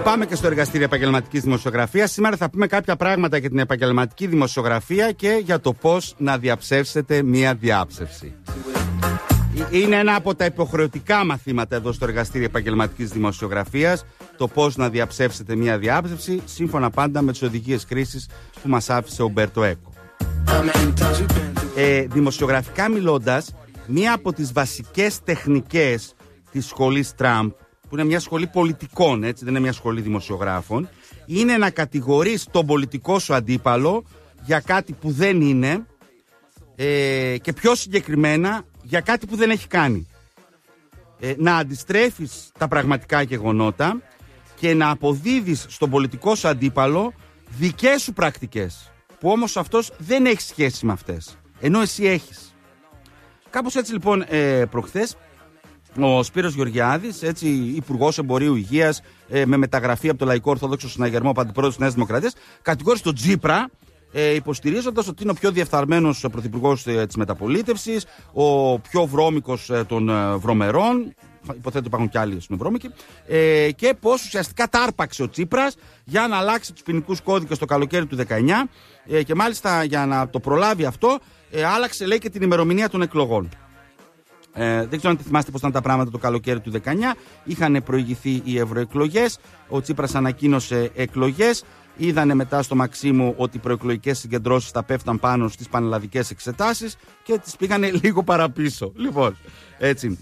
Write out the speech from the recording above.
Πάμε και στο εργαστήριο επαγγελματικής δημοσιογραφίας. Σήμερα θα πούμε κάποια πράγματα για την επαγγελματική δημοσιογραφία και για το πώς να διαψεύσετε μία διάψευση. Είναι ένα από τα υποχρεωτικά μαθήματα εδώ στο εργαστήριο επαγγελματικής δημοσιογραφίας, το πώς να διαψεύσετε μία διάψευση, σύμφωνα πάντα με τις οδηγίες χρήσης που μας άφησε ο Ομπέρτο Έκο. Δημοσιογραφικά μιλώντας, μία από τις βασικές τεχνικές της σχολής Τραμπ, που είναι μια σχολή πολιτικών, έτσι, δεν είναι μια σχολή δημοσιογράφων, είναι να κατηγορείς τον πολιτικό σου αντίπαλο για κάτι που δεν είναι και πιο συγκεκριμένα για κάτι που δεν έχει κάνει. Να αντιστρέφεις τα πραγματικά γεγονότα και να αποδίδεις στον πολιτικό σου αντίπαλο δικές σου πρακτικές, που όμως αυτός δεν έχει σχέση με αυτές, ενώ εσύ έχεις. Κάπως έτσι λοιπόν προχθές ο Σπύρος Γεωργιάδης, έτσι, Υπουργός Εμπορίου Υγείας, με μεταγραφή από το Λαϊκό Ορθόδοξο Συναγερμό, αντιπρόεδρος της Νέας Δημοκρατίας, κατηγόρησε τον Τσίπρα, υποστηρίζοντας ότι είναι ο πιο διαφθαρμένος πρωθυπουργός της μεταπολίτευσης, ο πιο βρώμικος των βρωμερών. Υποθέτω υπάρχουν κι άλλοι βρώμικοι. Και πως ουσιαστικά τάρπαξε ο Τσίπρας για να αλλάξει τους ποινικούς κώδικες το καλοκαίρι του 19 και μάλιστα για να το προλάβει αυτό, άλλαξε, λέει, και την ημερομηνία των εκλογών. Δεν ξέρω αν θυμάστε πώς ήταν τα πράγματα το καλοκαίρι του 19. Είχαν προηγηθεί οι ευρωεκλογές. Ο Τσίπρας ανακοίνωσε εκλογές. Είδανε μετά στο Μαξίμου ότι οι προεκλογικές συγκεντρώσεις θα πέφταν πάνω στις πανελλαδικές εξετάσεις και τις πήγανε λίγο παραπίσω. Λοιπόν, έτσι.